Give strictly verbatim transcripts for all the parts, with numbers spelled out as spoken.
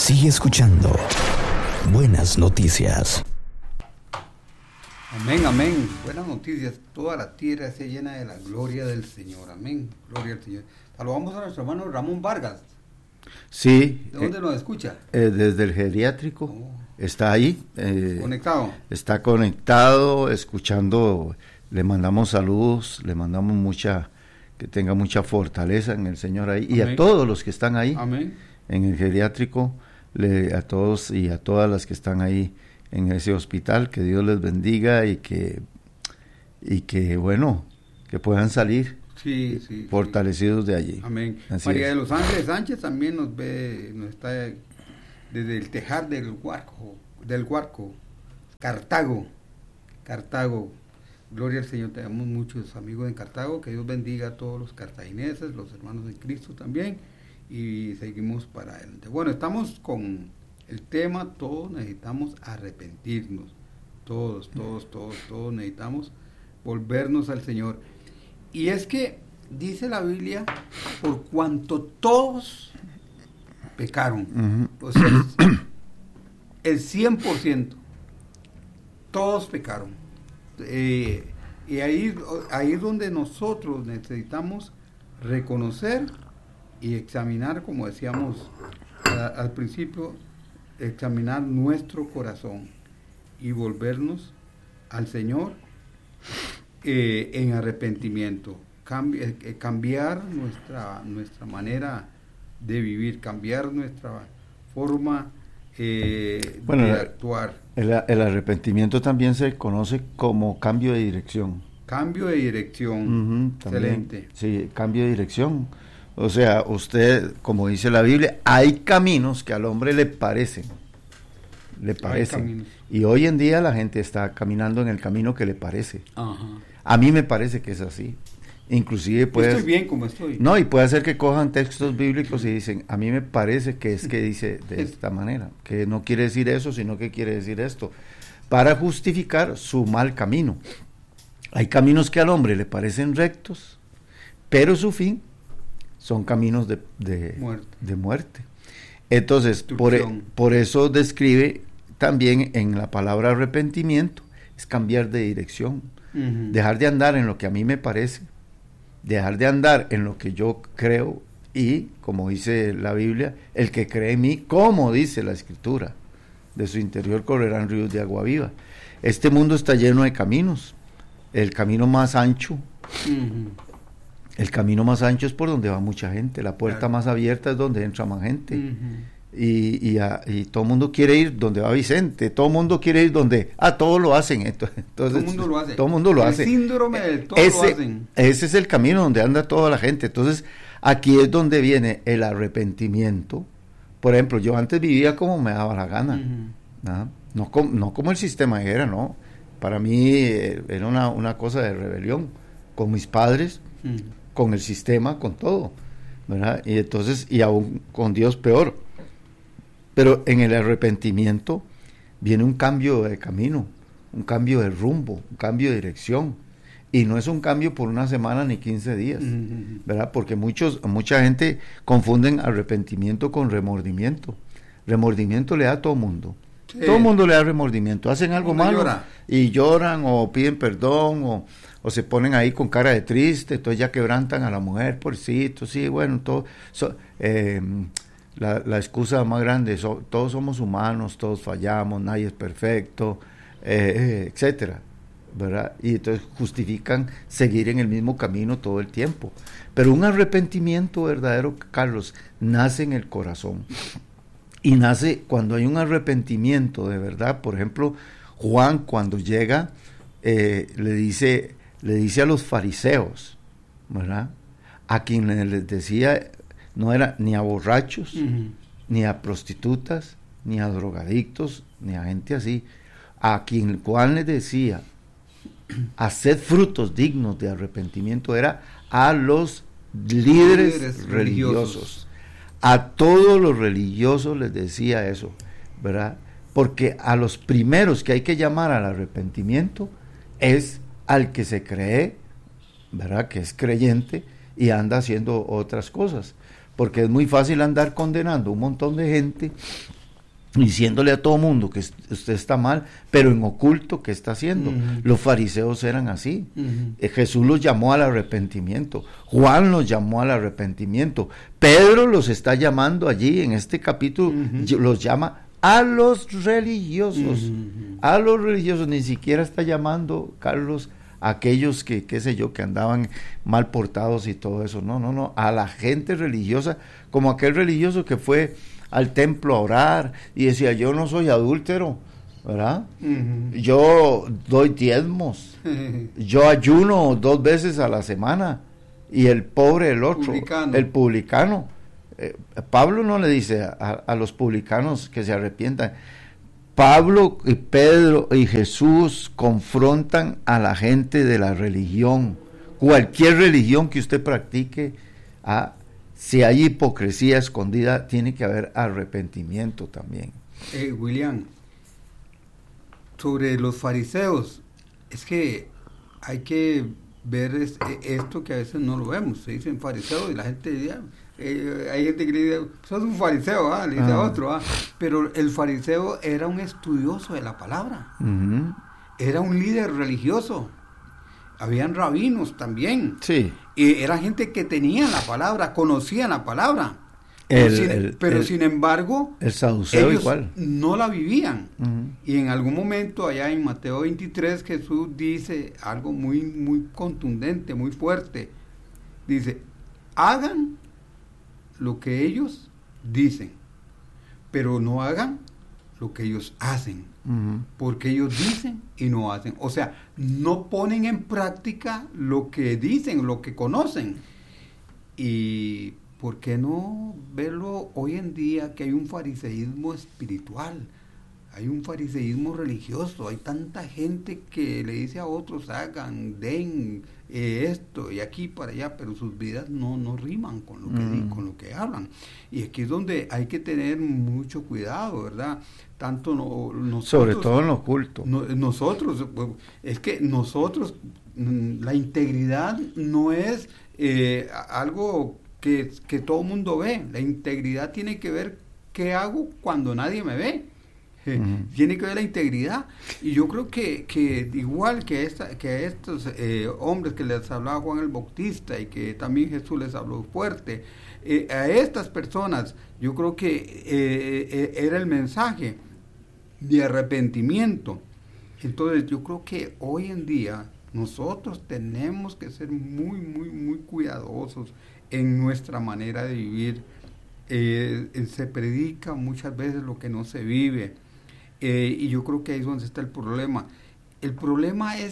Sigue escuchando Buenas Noticias. Amén, amén. Buenas noticias. Toda la tierra se llena de la gloria del Señor. Amén. Gloria al Señor. Saludamos a nuestro hermano Ramón Vargas. Sí. ¿De dónde eh, nos escucha? Eh, desde el geriátrico. Oh. Está ahí. Eh, ¿Conectado? Está conectado, escuchando. Le mandamos saludos, le mandamos mucha, que tenga mucha fortaleza en el Señor ahí. Amén. Y a todos los que están ahí. Amén. En el geriátrico, le, a todos y a todas las que están ahí en ese hospital, que Dios les bendiga y que, y que bueno, que puedan salir sí, sí, fortalecidos sí. de allí. Amén. Así María es. de los Ángeles Sánchez también nos ve, nos está desde el tejar del Huarco, del Huarco, Cartago, Cartago. Gloria al Señor, tenemos muchos amigos en Cartago, que Dios bendiga a todos los cartagineses, los hermanos de Cristo también, y seguimos para adelante. Bueno, estamos con el tema, todos necesitamos arrepentirnos, todos, todos, todos, todos necesitamos volvernos al Señor. Y es que dice la Biblia, por cuanto todos pecaron, uh-huh. O sea, el cien por ciento, todos pecaron. Eh, y ahí, ahí es donde nosotros necesitamos reconocer y examinar, como decíamos a, al principio, examinar nuestro corazón y volvernos al Señor eh, en arrepentimiento, Cambi- eh, cambiar nuestra, nuestra manera de vivir, cambiar nuestra forma eh, bueno, de actuar. El, el arrepentimiento también se conoce como cambio de dirección. Cambio de dirección, uh-huh, excelente. También, sí, cambio de dirección. O sea, usted, como dice la Biblia, hay caminos que al hombre le parecen, le parecen. Y hoy en día la gente está caminando en el camino que le parece. Ajá. A mí me parece que es así. Inclusive puede... Estoy bien como estoy. No, y puede ser que cojan textos bíblicos y dicen, a mí me parece que es que dice de esta manera, que no quiere decir eso, sino que quiere decir esto, para justificar su mal camino. Hay caminos que al hombre le parecen rectos, pero su fin son caminos de, de, muerte. de muerte. Entonces, por, por eso describe también en la palabra arrepentimiento, es cambiar de dirección, uh-huh. Dejar de andar en lo que a mí me parece, dejar de andar en lo que yo creo y, como dice la Biblia, el que cree en mí, como dice la Escritura, de su interior correrán ríos de agua viva. Este mundo está lleno de caminos. El camino más ancho, uh-huh. el camino más ancho es por donde va mucha gente, la puerta claro. más abierta es donde entra más gente. Uh-huh. Y, y, a, y todo el mundo quiere ir donde va Vicente, todo el mundo quiere ir donde, ah, todos lo hacen, entonces, todo el mundo lo hace, todo el mundo lo el hace. síndrome del todo ese, lo hacen. Ese es el camino donde anda toda la gente. Entonces, aquí es donde viene el arrepentimiento. Por ejemplo, yo antes vivía como me daba la gana, uh-huh. ¿no? No, com, no como el sistema era, no. Para mí eh, era una, una cosa de rebelión con mis padres, uh-huh. con el sistema, con todo, ¿verdad? Y entonces, y aún con Dios peor. Pero en el arrepentimiento viene un cambio de camino, un cambio de rumbo, un cambio de dirección. Y no es un cambio por una semana ni quince días, uh-huh. ¿verdad? Porque muchos, mucha gente confunden arrepentimiento con remordimiento. Remordimiento le da a todo mundo. Sí. Todo el mundo le da remordimiento. Hacen algo malo llora. y lloran o piden perdón o, o se ponen ahí con cara de triste, entonces ya quebrantan a la mujer, pobrecito, sí, bueno, todo... So, eh, La, la excusa más grande, so, todos somos humanos, todos fallamos, nadie es perfecto, eh, eh, etcétera, ¿verdad? Y entonces justifican seguir en el mismo camino todo el tiempo. Pero un arrepentimiento verdadero, Carlos, nace en el corazón. Y nace cuando hay un arrepentimiento de verdad. Por ejemplo, Juan cuando llega, eh, le dice, le dice a los fariseos, ¿verdad? A quienes les decía... No era ni a borrachos, uh-huh. ni a prostitutas, ni a drogadictos, ni a gente así. A quien Juan les decía, haced frutos dignos de arrepentimiento, era a los líderes, líderes religiosos. religiosos. A todos los religiosos les decía eso, ¿verdad? Porque a los primeros que hay que llamar al arrepentimiento es al que se cree, ¿verdad? Que es creyente y anda haciendo otras cosas. Porque es muy fácil andar condenando un montón de gente diciéndole a todo mundo que usted está mal, pero en oculto, ¿qué está haciendo? Uh-huh. Los fariseos eran así. Uh-huh. Eh, Jesús los llamó al arrepentimiento, Juan los llamó al arrepentimiento, Pedro los está llamando allí, en este capítulo, uh-huh. los llama a los religiosos, uh-huh. a los religiosos, ni siquiera está llamando, Carlos, a aquellos que, qué sé yo, que andaban mal portados y todo eso, no, no, no, a la gente religiosa, como aquel religioso que fue al templo a orar y decía, yo no soy adúltero, ¿verdad? Uh-huh. Yo doy diezmos, yo ayuno dos veces a la semana, y el pobre, el otro, publicano. el publicano, eh, Pablo no le dice a, a los publicanos que se arrepientan. Pablo y Pedro y Jesús confrontan a la gente de la religión, cualquier religión que usted practique, a si hay hipocresía escondida, tiene que haber arrepentimiento también. Eh, William, sobre los fariseos, es que hay que ver es, esto que a veces no lo vemos. Se dicen fariseos y la gente dice, eh, hay gente que le dice, sos un fariseo, ¿ah? Le dice ah. a otro, ¿ah? Pero el fariseo era un estudioso de la palabra, uh-huh. era un líder religioso. Habían rabinos también. Sí. Y era gente que tenía la palabra, conocían la palabra. El, sin, el, pero el, sin embargo, el saduceo ellos igual. no la vivían. Uh-huh. Y en algún momento, allá en Mateo veintitrés, Jesús dice algo muy, muy contundente, muy fuerte. Dice, hagan lo que ellos dicen, pero no hagan lo que ellos hacen. Uh-huh. Porque ellos dicen y no hacen, o sea, no ponen en práctica lo que dicen, lo que conocen. Y ¿por qué no verlo hoy en día, que hay un fariseísmo espiritual, hay un fariseísmo religioso? Hay tanta gente que le dice a otros, hagan, den eh, esto y aquí para allá, pero sus vidas no, no riman con lo que mm. con lo que hablan. Y aquí es donde hay que tener mucho cuidado, ¿verdad? Tanto no, nosotros, sobre todo en lo oculto. No, nosotros, es que nosotros, la integridad no es eh, algo que, que todo el mundo ve. La integridad tiene que ver qué hago cuando nadie me ve. Uh-huh. Tiene que ver la integridad. Y yo creo que, que igual que, esta, que a estos eh, hombres que les hablaba Juan el Bautista y que también Jesús les habló fuerte, eh, a estas personas yo creo que eh, eh, era el mensaje de arrepentimiento. Entonces yo creo que hoy en día nosotros tenemos que ser muy, muy, muy cuidadosos en nuestra manera de vivir. Eh, se predica muchas veces lo que no se vive, eh, y yo creo que ahí es donde está el problema. El problema es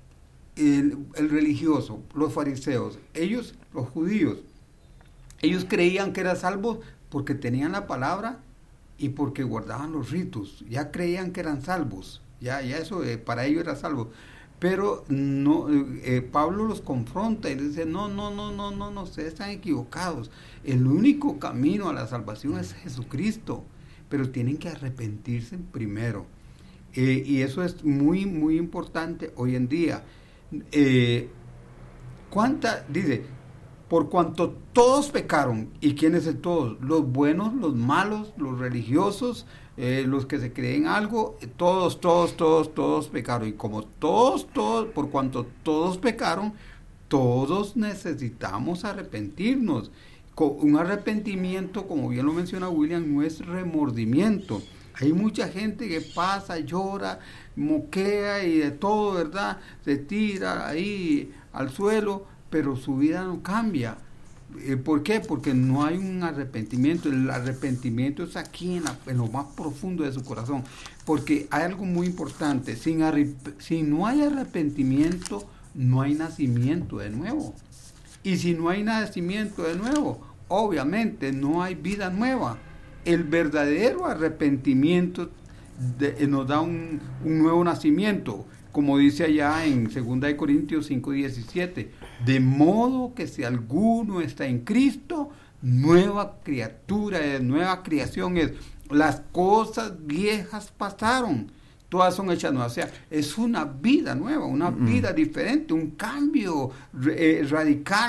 el, el religioso, los fariseos, ellos, los judíos, ellos creían que eran salvos porque tenían la palabra y porque guardaban los ritos, ya creían que eran salvos, ya, ya eso eh, para ellos era salvo. Pero no, eh, Pablo los confronta y les dice, no, no, no, no, no, no, ustedes están equivocados. El único camino a la salvación es Jesucristo, pero tienen que arrepentirse primero. Eh, y eso es muy, muy importante hoy en día. Eh, ¿Cuánta? Dice, por cuanto todos pecaron, ¿y quiénes son todos? Los buenos, los malos, los religiosos, Eh, los que se creen algo, todos, todos, todos, todos pecaron. Y como todos, todos, por cuanto todos pecaron, todos necesitamos arrepentirnos. Con un arrepentimiento, como bien lo menciona William, no es remordimiento. Hay mucha gente que pasa, llora, moquea y de todo, ¿verdad? Se tira ahí al suelo, pero su vida no cambia. ¿Por qué? Porque no hay un arrepentimiento. El arrepentimiento es aquí en, la, en lo más profundo de su corazón, porque hay algo muy importante. Sin arrep- si no hay arrepentimiento, no hay nacimiento de nuevo, y si no hay nacimiento de nuevo, obviamente no hay vida nueva. El verdadero arrepentimiento de, nos da un, un nuevo nacimiento, como dice allá en segunda de Corintios cinco diecisiete, de modo que si alguno está en Cristo, nueva criatura es, nueva creación es. Las cosas viejas pasaron, todas son hechas nuevas. O sea, es una vida nueva, una mm. vida diferente, un cambio eh, radical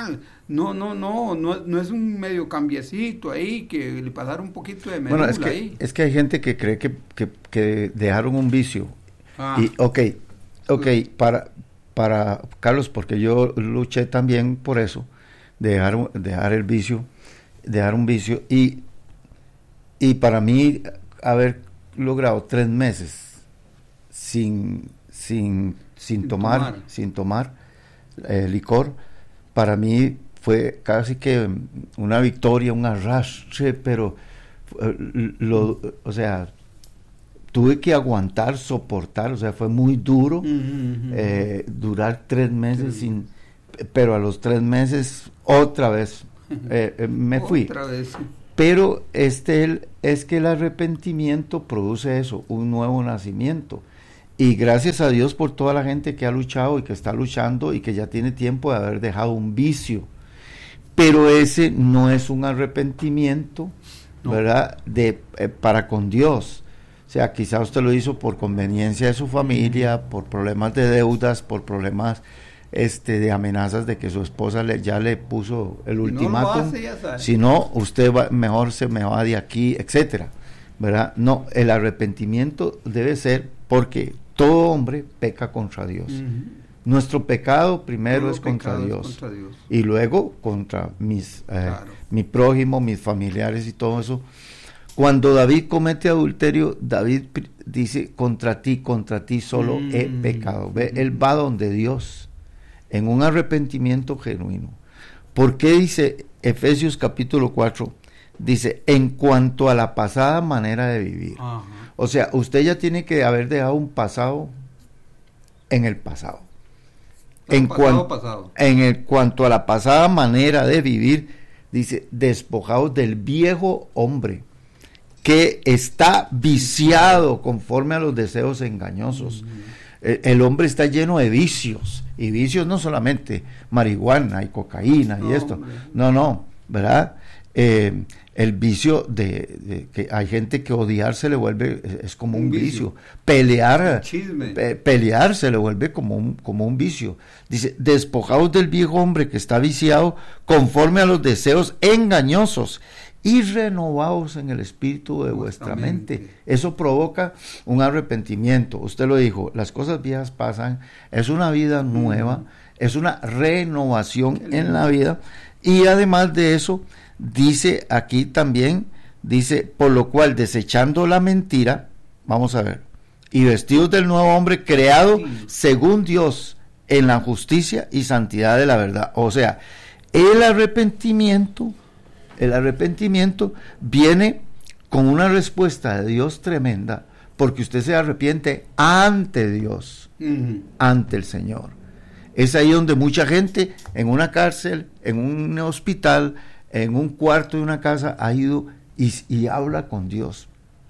No, no, no, no, no es un medio cambiecito ahí que le pasaron un poquito de medula bueno, es que, ahí. es que hay gente que cree que, que, que dejaron un vicio. Ah. Y, ok, ok, para, para Carlos, porque yo luché también por eso, de dejar, dejar el vicio, dejar un vicio, y, y para mí haber logrado tres meses sin, sin, sin, sin tomar, tomar, sin tomar eh, licor, para mí fue casi que una victoria, un arrastre, pero eh, lo, o sea, tuve que aguantar, soportar, o sea, fue muy duro, uh-huh. eh, durar tres meses uh-huh. sin, pero a los tres meses otra vez eh, eh, me fui. Otra vez. Pero este el, es que el arrepentimiento produce eso, un nuevo nacimiento. Y gracias a Dios por toda la gente que ha luchado y que está luchando y que ya tiene tiempo de haber dejado un vicio. Pero ese no es un arrepentimiento, no. ¿verdad? De, eh, para con Dios. O sea, quizá usted lo hizo por conveniencia de su familia, por problemas de deudas, por problemas este, de amenazas de que su esposa le, ya le puso el ultimátum. No si no, usted va, mejor se me va de aquí, etcétera, ¿verdad? No, el arrepentimiento debe ser porque todo hombre peca contra Dios. Uh-huh. Nuestro pecado primero todo es contra Dios, es contra Dios y luego contra mis, eh, claro. mi prójimo, mis familiares y todo eso. Cuando David comete adulterio, David dice, contra ti, contra ti solo mm. he pecado. Ve, mm. él va donde Dios, en un arrepentimiento genuino. ¿Por qué dice Efesios capítulo cuatro? Dice, en cuanto a la pasada manera de vivir. Ajá. O sea, usted ya tiene que haber dejado un pasado en el pasado. No, en, pasado, cuan, pasado. en el, cuanto a la pasada manera de vivir, dice, despojados del viejo hombre, que está viciado conforme a los deseos engañosos. Mm. El, el hombre está lleno de vicios, y vicios no solamente marihuana y cocaína no, y esto, hombre. no, no, ¿verdad? Eh, el vicio de, de que hay gente que odiar se le vuelve, es, es como un, un vicio. vicio, pelear, pe, pelear se le vuelve como un, como un vicio. Dice, despojados del viejo hombre que está viciado conforme a los deseos engañosos, y renovados en el espíritu de vuestra mente. Eso provoca un arrepentimiento. Usted lo dijo, las cosas viejas pasan, es una vida nueva, mm. es una renovación en la vida, y además de eso, dice aquí también, dice, por lo cual desechando la mentira, vamos a ver, y vestidos del nuevo hombre creado sí. según Dios, en la justicia y santidad de la verdad. O sea, el arrepentimiento El arrepentimiento viene con una respuesta de Dios tremenda, porque usted se arrepiente ante Dios, uh-huh. ante el Señor. Es ahí donde mucha gente, en una cárcel, en un hospital, en un cuarto de una casa, ha ido y, y habla con Dios.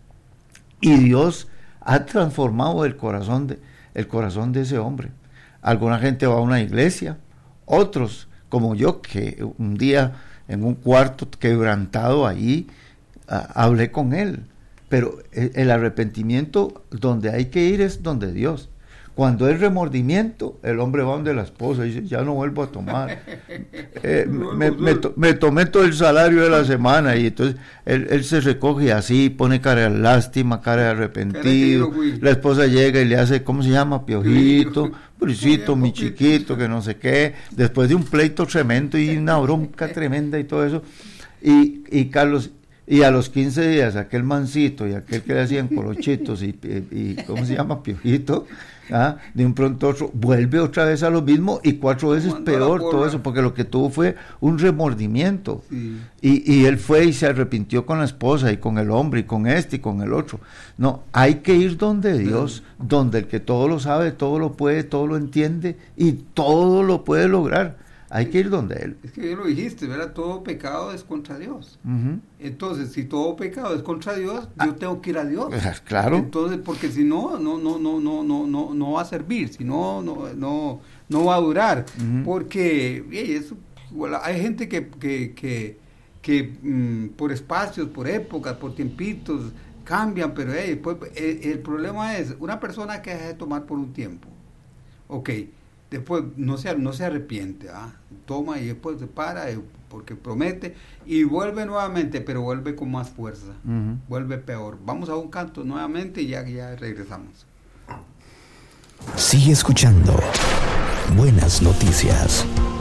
Y Dios ha transformado el corazón de, el corazón de ese hombre. Alguna gente va a una iglesia, otros, como yo, que un día en un cuarto quebrantado ahí, uh, hablé con él. Pero el, el arrepentimiento donde hay que ir es donde Dios. Cuando hay remordimiento, el hombre va donde la esposa y dice, ya no vuelvo a tomar. Eh, me, me, to, me tomé todo el salario de la semana, y entonces él, él se recoge así, pone cara de lástima, cara de arrepentido. La esposa llega y le hace, ¿cómo se llama? Piojito, Prisito, mi chiquito, que no sé qué. Después de un pleito tremendo y una bronca tremenda y todo eso. Y, y Carlos... Y a los quince días, aquel mancito y aquel que le hacían colochitos y, y, y ¿cómo se llama? Piojito, ¿ah? De un pronto a otro, vuelve otra vez a lo mismo y cuatro veces peor todo eso, porque lo que tuvo fue un remordimiento. Sí. Y, y él fue y se arrepintió con la esposa y con el hombre y con este y con el otro. No, hay que ir donde Dios, sí. donde el que todo lo sabe, todo lo puede, todo lo entiende y todo lo puede lograr. Hay que ir donde Él. Es que ya lo dijiste, ¿verdad? Todo pecado es contra Dios. Uh-huh. Entonces, si todo pecado es contra Dios, ah, yo tengo que ir a Dios. Claro. Entonces, porque si no, no, no, no, no, no, no, no va a servir, si no, no, no, no va a durar. Uh-huh. Porque hey, eso, bueno, hay gente que, que, que, que mmm, por espacios, por épocas, por tiempitos, cambian, pero hey, después, el, el problema es una persona que deja de tomar por un tiempo. Ok. después no se, no se arrepiente, ¿ah? Toma y después se para eh, porque promete y vuelve nuevamente, pero vuelve con más fuerza, uh-huh. vuelve peor. Vamos a un canto nuevamente y ya, ya regresamos. Sigue escuchando Buenas Noticias.